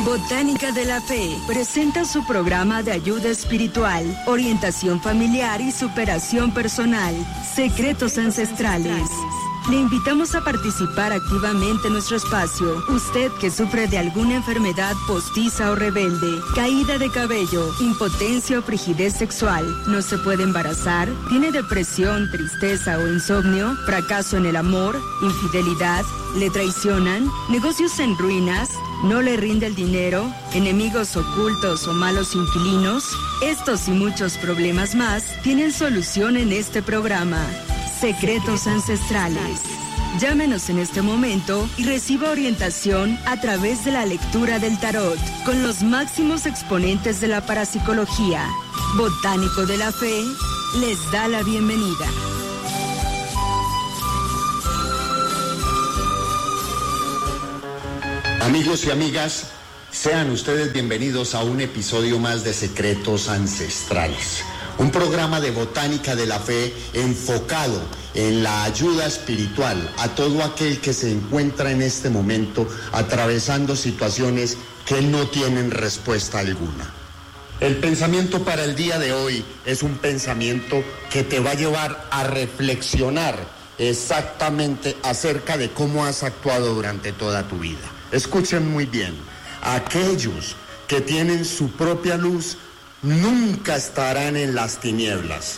Botánica de la Fe presenta su programa de ayuda espiritual, orientación familiar y superación personal, Secretos Ancestrales. Le invitamos a participar activamente en nuestro espacio. Usted que sufre de alguna enfermedad postiza o rebelde, caída de cabello, impotencia o frigidez sexual, no se puede embarazar, tiene depresión, tristeza o insomnio, fracaso en el amor, infidelidad, le traicionan, negocios en ruinas, no le rinde el dinero, enemigos ocultos o malos inquilinos. Estos y muchos problemas más tienen solución en este programa. Secretos Ancestrales. Llámenos en este momento y reciba orientación a través de la lectura del tarot con los máximos exponentes de la parapsicología. Botánico de la Fe les da la bienvenida. Amigos y amigas, sean ustedes bienvenidos a un episodio más de Secretos Ancestrales. Un programa de Botánica de la Fe enfocado en la ayuda espiritual a todo aquel que se encuentra en este momento atravesando situaciones que no tienen respuesta alguna. El pensamiento para el día de hoy es un pensamiento que te va a llevar a reflexionar exactamente acerca de cómo has actuado durante toda tu vida. Escuchen muy bien, aquellos que tienen su propia luz nunca estarán en las tinieblas.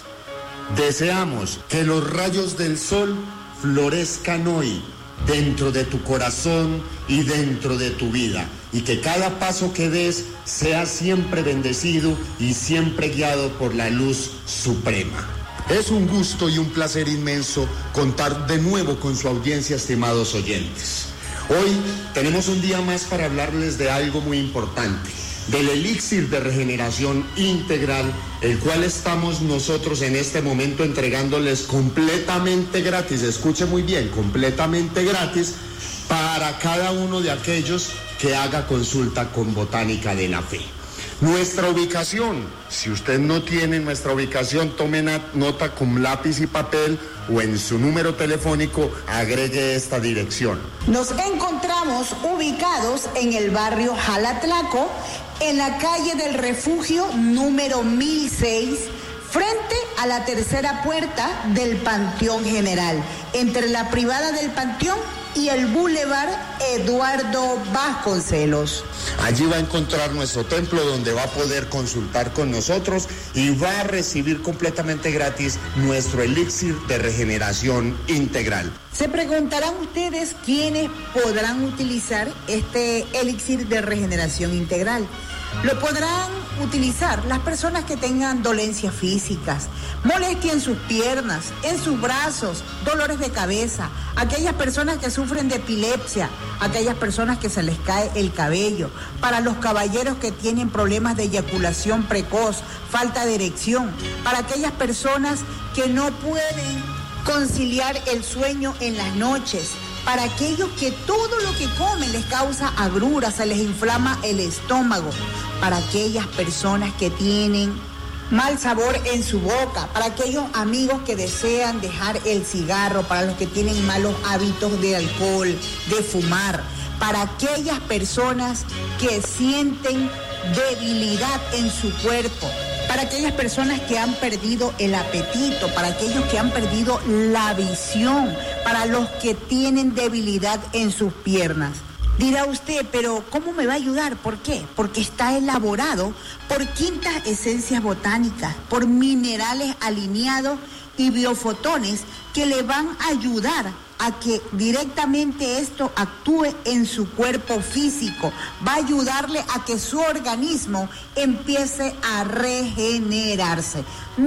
Deseamos que los rayos del sol florezcan hoy dentro de tu corazón y dentro de tu vida, y que cada paso que des sea siempre bendecido y siempre guiado por la luz suprema. Es un gusto y un placer inmenso contar de nuevo con su audiencia, estimados oyentes. Hoy tenemos un día más para hablarles de algo muy importante, del elixir de regeneración integral, el cual estamos nosotros en este momento entregándoles completamente gratis. Escuche muy bien, completamente gratis para cada uno de aquellos que haga consulta con Botánica de la Fe. Nuestra ubicación, si usted no tiene nuestra ubicación, tome nota con lápiz y papel o en su número telefónico agregue esta dirección. Nos encontramos ubicados en el barrio Jalatlaco, en la calle del Refugio número 1006, frente a la tercera puerta del Panteón General, entre la privada del Panteón y el Boulevard Eduardo Vasconcelos. Allí va a encontrar nuestro templo, donde va a poder consultar con nosotros y va a recibir completamente gratis nuestro elixir de regeneración integral. Se preguntarán ustedes quiénes podrán utilizar este elixir de regeneración integral. Lo podrán utilizar las personas que tengan dolencias físicas, molestia en sus piernas, en sus brazos, dolores de cabeza, aquellas personas que sufren de epilepsia, aquellas personas que se les cae el cabello, para los caballeros que tienen problemas de eyaculación precoz, falta de erección, para aquellas personas que no pueden conciliar el sueño en las noches, para aquellos que todo lo que comen les causa agruras, se les inflama el estómago, para aquellas personas que tienen mal sabor en su boca, para aquellos amigos que desean dejar el cigarro, para los que tienen malos hábitos de alcohol, de fumar, para aquellas personas que sienten debilidad en su cuerpo, para aquellas personas que han perdido el apetito, para aquellos que han perdido la visión, para los que tienen debilidad en sus piernas. Dirá usted, pero ¿cómo me va a ayudar? ¿Por qué? Porque está elaborado por quintas esencias botánicas, por minerales alineados y biofotones que le van a ayudar a que directamente esto actúe en su cuerpo físico. Va a ayudarle a que su organismo empiece a regenerarse.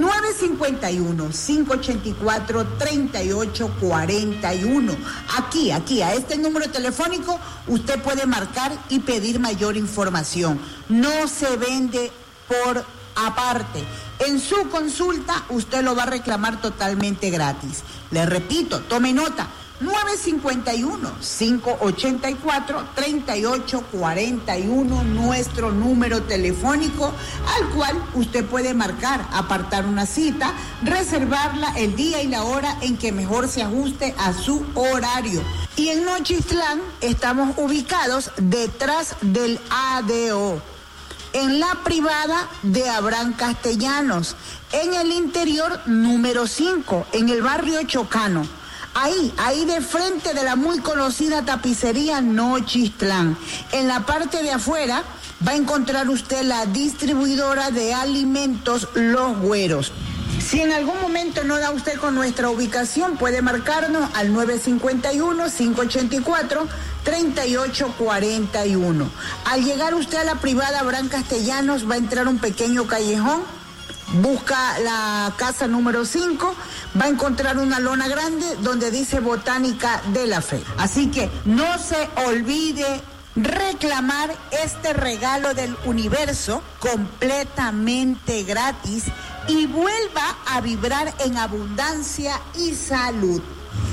951-584-3841. Aquí, a este número telefónico, usted puede marcar y pedir mayor información. No se vende por aparte. En su consulta, usted lo va a reclamar totalmente gratis. Le repito, tome nota. 951-584-3841, nuestro número telefónico al cual usted puede marcar, apartar una cita, reservarla el día y la hora en que mejor se ajuste a su horario. Y en Nochistlán estamos ubicados detrás del ADO, en la privada de Abraham Castellanos, en el interior número 5, en el barrio Chocano. Ahí de frente de la muy conocida tapicería Nochistlán. En la parte de afuera va a encontrar usted la distribuidora de alimentos Los Güeros. Si en algún momento no da usted con nuestra ubicación, puede marcarnos al 951-584-3841. Al llegar usted a la privada Abraham Castellanos, va a entrar un pequeño callejón. Busca la casa número 5, va a encontrar una lona grande donde dice Botánica de la Fe. Así que no se olvide reclamar este regalo del universo completamente gratis y vuelva a vibrar en abundancia y salud.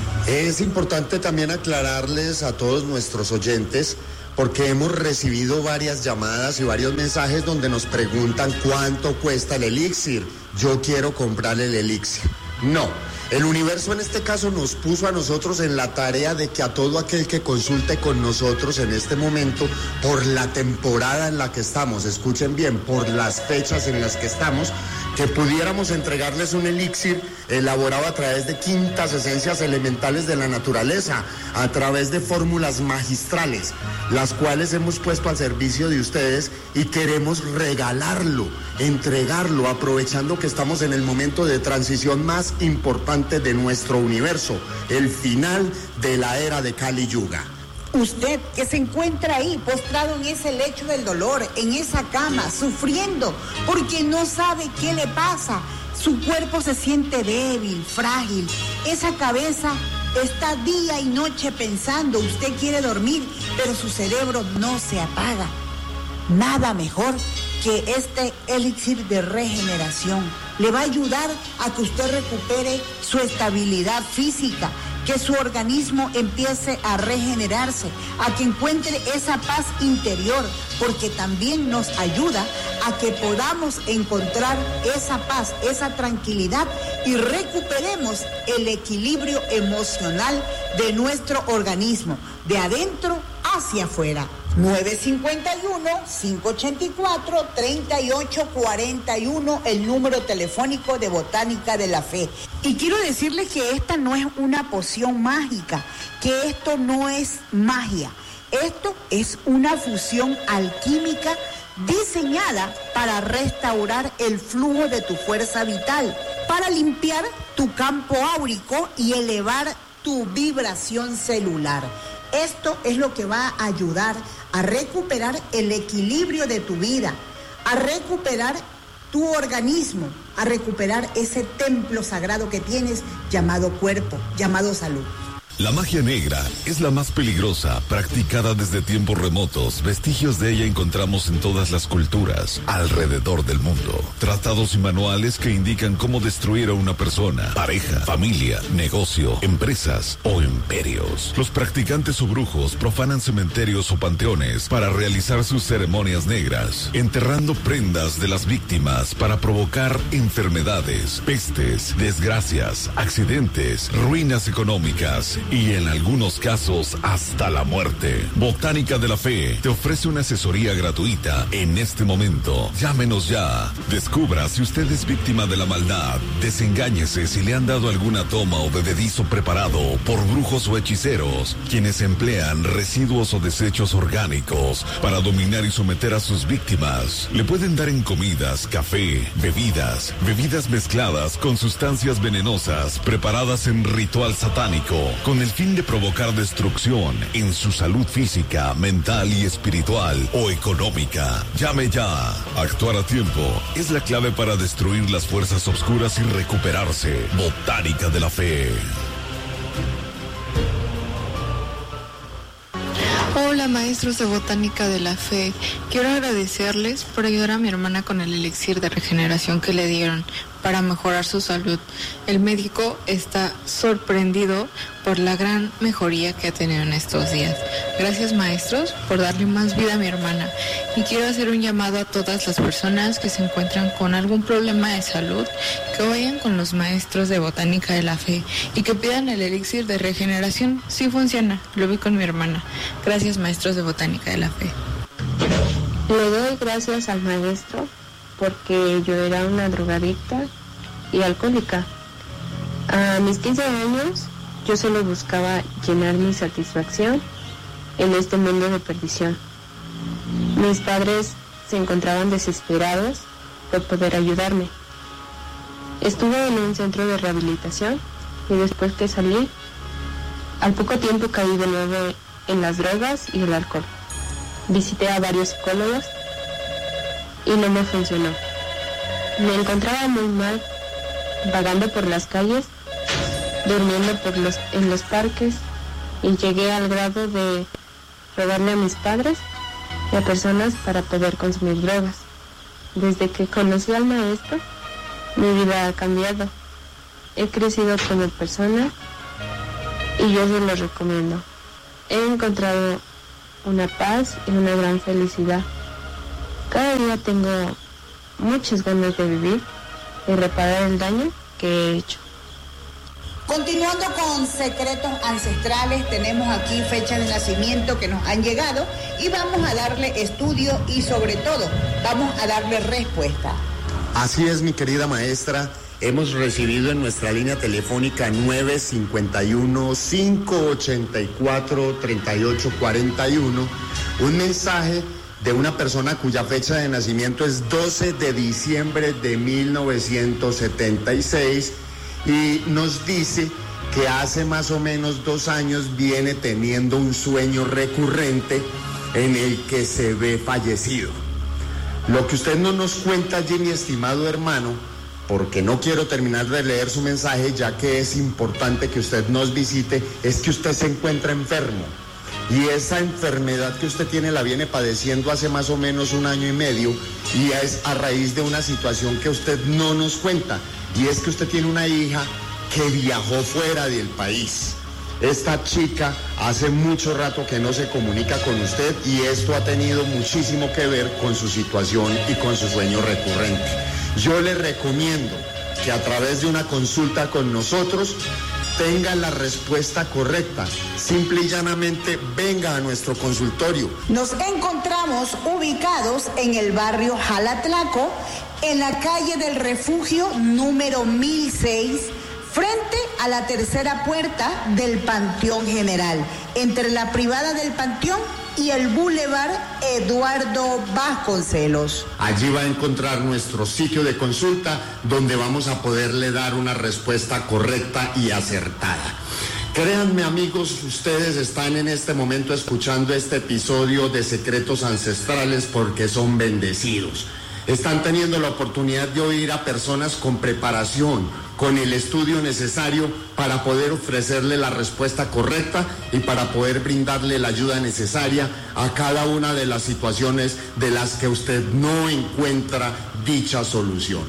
Es importante también aclararles a todos nuestros oyentes, porque hemos recibido varias llamadas y varios mensajes donde nos preguntan cuánto cuesta el elixir. Yo quiero comprar el elixir. No, el universo en este caso nos puso a nosotros en la tarea de que a todo aquel que consulte con nosotros en este momento, por la temporada en la que estamos, escuchen bien, por las fechas en las que estamos, que pudiéramos entregarles un elixir elaborado a través de quintas esencias elementales de la naturaleza, a través de fórmulas magistrales, las cuales hemos puesto al servicio de ustedes y queremos regalarlo, entregarlo, aprovechando que estamos en el momento de transición más importante de nuestro universo, el final de la era de Kali Yuga. Usted que se encuentra ahí postrado en ese lecho del dolor, en esa cama, sufriendo porque no sabe qué le pasa, su cuerpo se siente débil, frágil, esa cabeza está día y noche pensando, usted quiere dormir, pero su cerebro no se apaga. Nada mejor que este elixir de regeneración. Le va a ayudar a que usted recupere su estabilidad física, que su organismo empiece a regenerarse, a que encuentre esa paz interior, porque también nos ayuda a que podamos encontrar esa paz, esa tranquilidad y recuperemos el equilibrio emocional de nuestro organismo, de adentro hacia afuera. 951-584-3841, el número telefónico de Botánica de la Fe. Y quiero decirles que esta no es una poción mágica, que esto no es magia. Esto es una fusión alquímica diseñada para restaurar el flujo de tu fuerza vital, para limpiar tu campo áurico y elevar tu vibración celular. Esto es lo que va a ayudar a recuperar el equilibrio de tu vida, a recuperar tu organismo, a recuperar ese templo sagrado que tienes llamado cuerpo, llamado salud. La magia negra es la más peligrosa, practicada desde tiempos remotos. Vestigios de ella encontramos en todas las culturas, alrededor del mundo. Tratados y manuales que indican cómo destruir a una persona, pareja, familia, negocio, empresas o imperios. Los practicantes o brujos profanan cementerios o panteones para realizar sus ceremonias negras, enterrando prendas de las víctimas para provocar enfermedades, pestes, desgracias, accidentes, ruinas económicas y en algunos casos hasta la muerte. Botánica de la Fe te ofrece una asesoría gratuita en este momento. Llámenos ya. Descubra si usted es víctima de la maldad. Desengáñese si le han dado alguna toma o bebedizo preparado por brujos o hechiceros, quienes emplean residuos o desechos orgánicos para dominar y someter a sus víctimas. Le pueden dar en comidas, café, bebidas mezcladas con sustancias venenosas preparadas en ritual satánico, con el fin de provocar destrucción en su salud física, mental y espiritual o económica. Llame ya. Actuar a tiempo es la clave para destruir las fuerzas oscuras y recuperarse. Botánica de la Fe. Hola maestros de Botánica de la Fe, quiero agradecerles por ayudar a mi hermana con el elixir de regeneración que le dieron. para mejorar su salud. El médico está sorprendido por la gran mejoría que ha tenido en estos días. Gracias, maestros, por darle más vida a mi hermana. Y quiero hacer un llamado a todas las personas que se encuentran con algún problema de salud, que vayan con los maestros de Botánica de la Fe y que pidan el elixir de regeneración. Sí funciona, lo vi con mi hermana. Gracias, maestros de Botánica de la Fe. Le doy gracias al maestro porque yo era una drogadicta y alcohólica. A mis 15 años yo solo buscaba llenar mi satisfacción en este mundo de perdición. Mis padres se encontraban desesperados por poder ayudarme. Estuve en un centro de rehabilitación y después que salí, al poco tiempo caí de nuevo en las drogas y el alcohol. Visité a varios psicólogos y no me funcionó. Me encontraba muy mal, vagando por las calles, durmiendo en los parques, y llegué al grado de robarle a mis padres y a personas para poder consumir drogas. Desde que conocí al maestro, mi vida ha cambiado. He crecido como persona y yo se lo recomiendo. He encontrado una paz y una gran felicidad. Cada día tengo muchas ganas de vivir y reparar el daño que he hecho. Continuando con secretos ancestrales, tenemos aquí fechas de nacimiento que nos han llegado y vamos a darle estudio y sobre todo vamos a darle respuesta. Así es, mi querida maestra. Hemos recibido en nuestra línea telefónica 951-584-3841 un mensaje de una persona cuya fecha de nacimiento es 12 de diciembre de 1976 y nos dice que hace más o menos 2 años viene teniendo un sueño recurrente en el que se ve fallecido. Lo que usted no nos cuenta allí, mi estimado hermano, porque no quiero terminar de leer su mensaje, ya que es importante que usted nos visite, es que usted se encuentra enfermo. Y esa enfermedad que usted tiene la viene padeciendo hace más o menos 1 año y medio, y es a raíz de una situación que usted no nos cuenta, y es que usted tiene una hija que viajó fuera del país. Esta chica hace mucho rato que no se comunica con usted y esto ha tenido muchísimo que ver con su situación y con su sueño recurrente. Yo le recomiendo que a través de una consulta con nosotros tenga la respuesta correcta. Simple y llanamente venga a nuestro consultorio. Nos encontramos ubicados en el barrio Jalatlaco, en la calle del Refugio número 1006, frente a la tercera puerta del Panteón General, entre la privada del Panteón y el Boulevard Eduardo Vasconcelos. Allí va a encontrar nuestro sitio de consulta donde vamos a poderle dar una respuesta correcta y acertada. Créanme, amigos, ustedes están en este momento escuchando este episodio de Secretos Ancestrales porque son bendecidos. Están teniendo la oportunidad de oír a personas con preparación, con el estudio necesario para poder ofrecerle la respuesta correcta y para poder brindarle la ayuda necesaria a cada una de las situaciones de las que usted no encuentra dicha solución.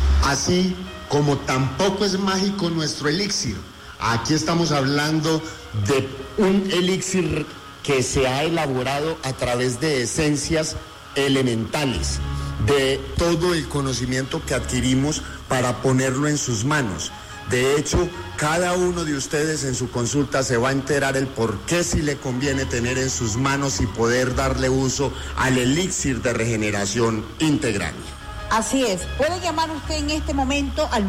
Así como tampoco es mágico nuestro elixir. Aquí estamos hablando de un elixir que se ha elaborado a través de esencias elementales, de todo el conocimiento que adquirimos para ponerlo en sus manos. De hecho, cada uno de ustedes en su consulta se va a enterar el por qué sí le conviene tener en sus manos y poder darle uso al elixir de regeneración integral. Así es, puede llamar usted en este momento al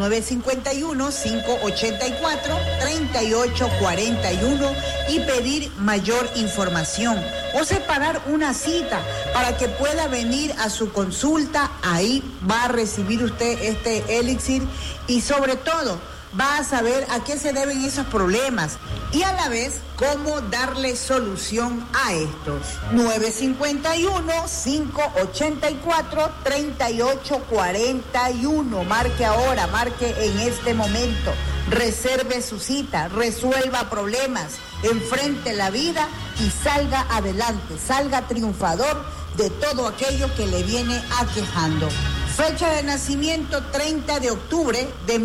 951-584-3841 y pedir mayor información o separar una cita para que pueda venir a su consulta. Ahí va a recibir usted este elixir y sobre todo va a saber a qué se deben esos problemas y a la vez cómo darle solución a estos. 951-584-3841. Marque ahora, marque en este momento. Reserve su cita, resuelva problemas, enfrente la vida y salga adelante, salga triunfador de todo aquello que le viene aquejando. Fecha de nacimiento 30 de octubre de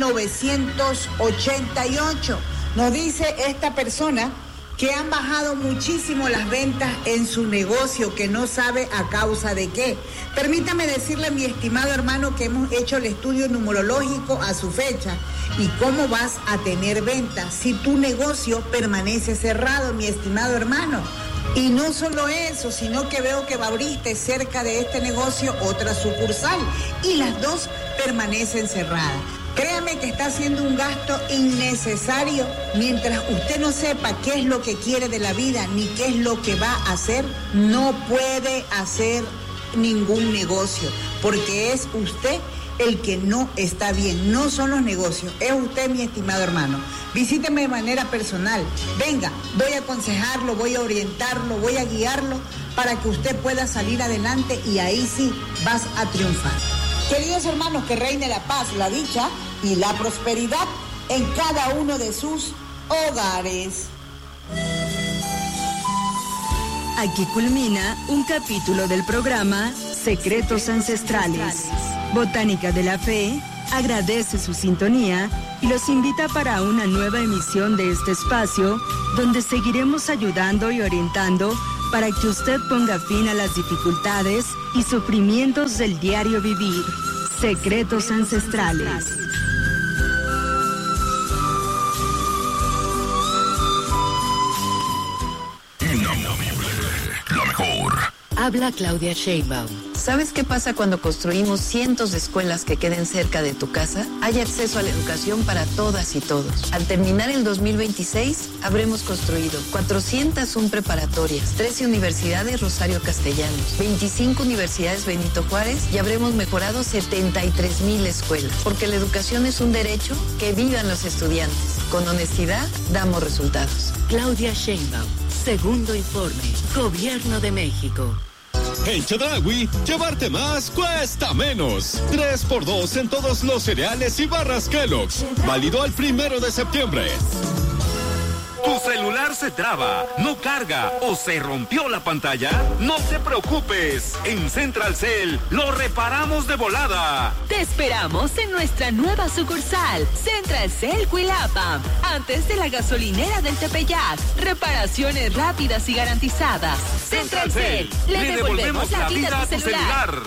1988. Nos dice esta persona que han bajado muchísimo las ventas en su negocio, que no sabe a causa de qué. Permítame decirle, mi estimado hermano, que hemos hecho el estudio numerológico a su fecha. ¿Y cómo vas a tener ventas si tu negocio permanece cerrado, mi estimado hermano? Y no solo eso, sino que veo que abriste cerca de este negocio otra sucursal y las dos permanecen cerradas. Créame que está haciendo un gasto innecesario mientras usted no sepa qué es lo que quiere de la vida ni qué es lo que va a hacer. No puede hacer ningún negocio porque es usted el que no está bien. No son los negocios, es usted, mi estimado hermano. Visíteme de manera personal. Venga, voy a aconsejarlo, voy a orientarlo, voy a guiarlo para que usted pueda salir adelante y ahí sí vas a triunfar. Queridos hermanos, que reine la paz, la dicha y la prosperidad en cada uno de sus hogares. Aquí culmina un capítulo del programa Secretos Ancestrales. Botánica de la Fe agradece su sintonía y los invita para una nueva emisión de este espacio donde seguiremos ayudando y orientando para que usted ponga fin a las dificultades y sufrimientos del diario vivir. Secretos Ancestrales. Inamovible, la mejor. Habla Claudia Sheinbaum. ¿Sabes qué pasa cuando construimos cientos de escuelas que queden cerca de tu casa? Hay acceso a la educación para todas y todos. Al terminar el 2026, habremos construido 401 preparatorias, 13 universidades Rosario Castellanos, 25 universidades Benito Juárez y habremos mejorado 73,000 escuelas. Porque la educación es un derecho, que vivan los estudiantes. Con honestidad, damos resultados. Claudia Sheinbaum. Segundo informe. Gobierno de México. En Chedraui, llevarte más cuesta menos. 3x2 en todos los cereales y barras Kellogg's. Válido al 1 de septiembre. ¿Tu celular se traba, no carga o se rompió la pantalla? No te preocupes. En Central Cell lo reparamos de volada. Te esperamos en nuestra nueva sucursal, Central Cell Cuilapa, antes de la gasolinera del Tepeyac. Reparaciones rápidas y garantizadas. Central Cell, le devolvemos la vida a tu celular.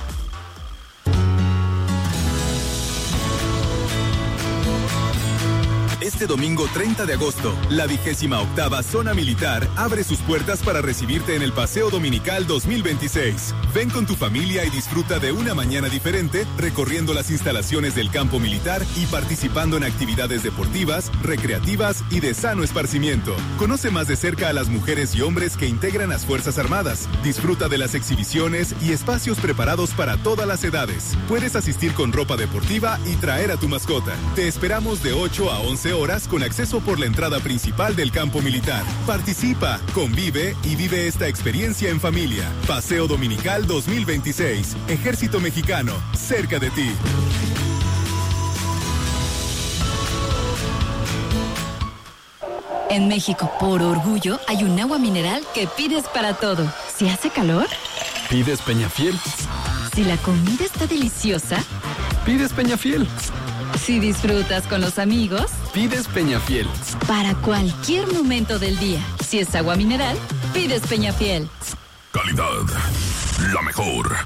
Este domingo 30 de agosto, la 28ª Zona Militar abre sus puertas para recibirte en el Paseo Dominical 2026. Ven con tu familia y disfruta de una mañana diferente, recorriendo las instalaciones del campo militar y participando en actividades deportivas, recreativas y de sano esparcimiento. Conoce más de cerca a las mujeres y hombres que integran las Fuerzas Armadas. Disfruta de las exhibiciones y espacios preparados para todas las edades. Puedes asistir con ropa deportiva y traer a tu mascota. Te esperamos de 8 a 11 horas con acceso por la entrada principal del campo militar. Participa, convive y vive esta experiencia en familia. Paseo Dominical 2026. Ejército Mexicano, cerca de ti. En México, por orgullo, hay un agua mineral que pides para todo. Si hace calor, pides Peñafiel. Si la comida está deliciosa, pides Peñafiel. Si disfrutas con los amigos, pides Peñafiel. Para cualquier momento del día. Si es agua mineral, pides Peñafiel. Calidad, la mejor.